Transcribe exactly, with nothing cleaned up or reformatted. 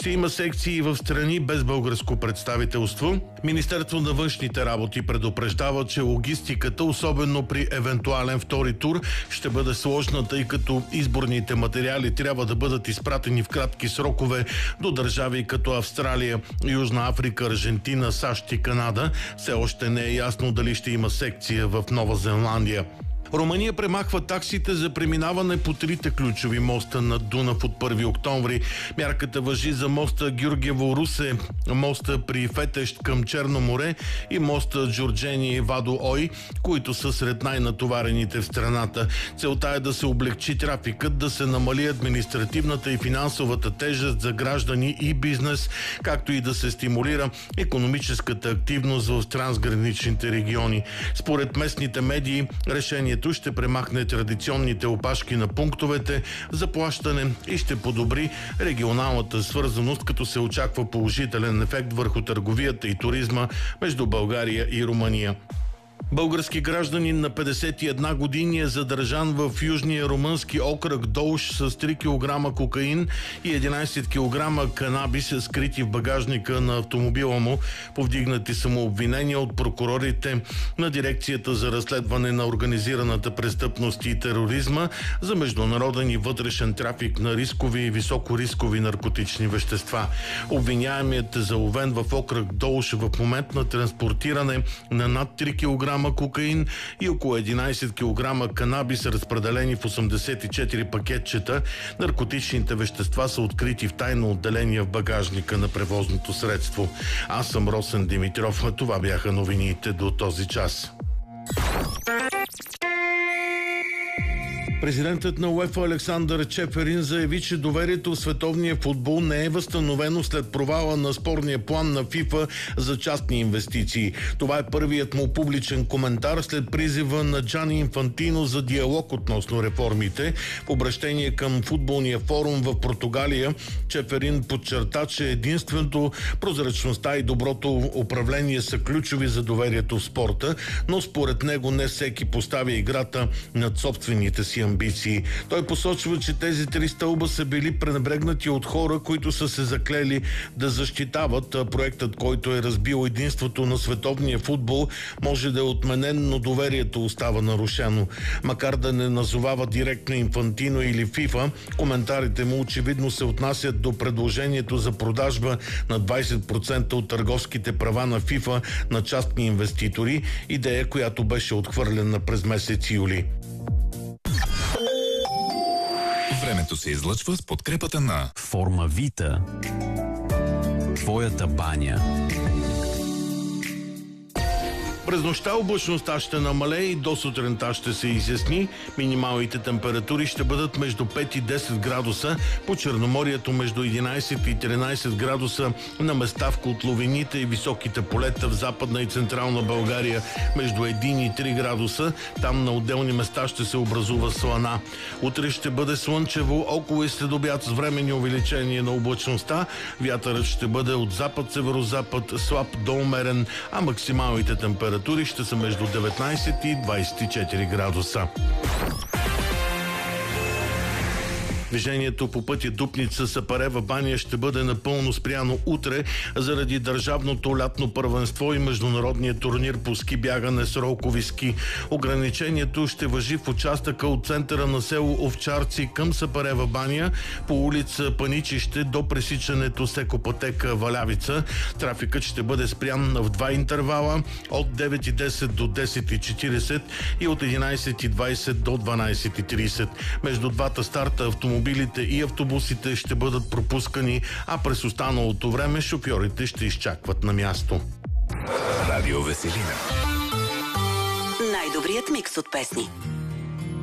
Ще има секции в страни без българско представителство. Министерство на външните работи предупреждава, че логистиката, особено при евентуален втори тур, ще бъде сложна, тъй като изборните материали трябва да бъдат изпратени в кратки срокове до държави като Австралия, Южна Африка, Аржентина, САЩ и Канада. Все още не е ясно дали ще има секция в Нова Зеландия. Румъния премахва таксите за преминаване по трите ключови моста на Дунав от първи октомври. Мярката важи за моста Георгиево-Русе, моста при Фетещ към Черно море и моста Джорджени Вадо-Ой, които са сред най-натоварените в страната. Целта е да се облегчи трафикът, да се намали административната и финансовата тежест за граждани и бизнес, както и да се стимулира икономическата активност в трансграничните региони. Според местните медии, решението ще премахне традиционните опашки на пунктовете за плащане и ще подобри регионалната свързаност, като се очаква положителен ефект върху търговията и туризма между България и Румъния. Български гражданин на петдесет и една години е задържан в южния румънски окръг Долж с три килограма кокаин и единайсет килограма канабис, скрити в багажника на автомобила му. Повдигнати са му обвинения от прокурорите на Дирекцията за разследване на организираната престъпност и тероризма за международен и вътрешен трафик на рискови и високорискови наркотични вещества. Обвиняемият е заловен в окръг Долж в момент на транспортиране на над три килограма кокаин и около единайсет килограма канабис, разпределени в осемдесет и четири пакетчета. Наркотичните вещества са открити в тайно отделение в багажника на превозното средство. Аз съм Росен Димитров. Това бяха новините до този час. Президентът на УЕФА Александър Чеферин заяви, че доверието в световния футбол не е възстановено след провала на спорния план на ФИФА за частни инвестиции. Това е първият му публичен коментар след призива на Джани Инфантино за диалог относно реформите. В обращение към футболния форум в Португалия, Чеферин подчерта, че единственото прозрачността и доброто управление са ключови за доверието в спорта, но според него не всеки поставя играта над собствените си амбиции. Той посочва, че тези три стълба са били пренебрегнати от хора, които са се заклели да защитават. Проектът, който е разбил единството на световния футбол, може да е отменен, но доверието остава нарушено. Макар да не назовава директно Инфантино или ФИФА, коментарите му очевидно се отнасят до предложението за продажба на двайсет процента от търговските права на ФИФА на частни инвеститори, идея, която беше отхвърлена през месец юли. Времето се излъчва с подкрепата на Формавита. Твоята баня. През нощта облачността ще намалее и до сутринта ще се изясни. Минималните температури ще бъдат между пет и десет градуса, по Черноморието между единайсет и тринайсет градуса, на места в котловините и високите полета в Западна и Централна България между един и три градуса. Там на отделни места ще се образува слана. Утре ще бъде слънчево, около и следобед с временни увеличения на облачността. Вятърът ще бъде от запад-северозапад, слаб до умерен, а максималните температури ще са между деветнайсет и двайсет и четири градуса. Движението по пътя Дупница Сапарева баня ще бъде напълно спряно утре заради държавното лятно първенство и международния турнир по ски бягане с ролкови ски. Ограничението ще важи в участъка от центъра на село Овчарци към Сапарева баня по улица Паничище до пресичането Секопотека Валявица. Трафикът ще бъде спрян в два интервала от девет и десет до десет и четирийсет и от единайсет и двайсет до дванайсет и трийсет. Между двата старта автомобилите и автобусите ще бъдат пропускани, а през останалото време шофьорите ще изчакват на място. Радио Веселина. Най-добрият микс от песни.